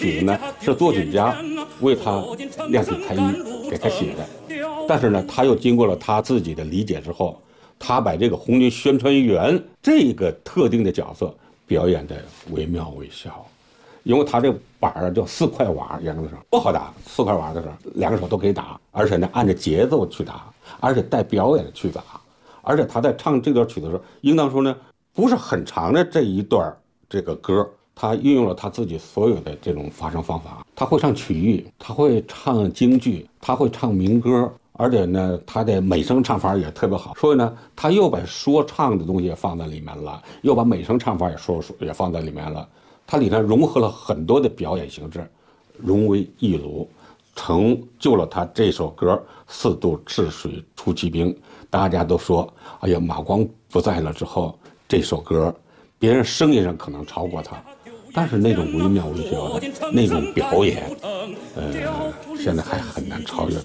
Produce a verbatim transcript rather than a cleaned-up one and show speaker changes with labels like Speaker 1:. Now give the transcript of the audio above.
Speaker 1: 曲子呢是作曲家为他量体裁衣给他写的，但是呢，他又经过了他自己的理解之后，他把这个红军宣传员这个特定的角色表演的惟妙惟肖。因为他这个板儿叫四块瓦，演的时候不好打，四块瓦的时候两个手都可以打，而且呢按着节奏去打，而且带表演去打，而且他在唱这段曲子的时候，应当说呢不是很长的这一段这个歌，他运用了他自己所有的这种发声方法，他会唱曲艺，他会唱京剧，他会唱民歌，而且呢他的美声唱法也特别好，所以呢他又把说唱的东西也放在里面了，又把美声唱法也说也放在里面了。它里面融合了很多的表演形式，融为一炉，成就了他这首歌《四渡赤水出奇兵》。大家都说，哎呀，马光不在了之后，这首歌别人声音上可能超过他，但是那种惟妙惟肖的那种表演，呃，现在还很难超越。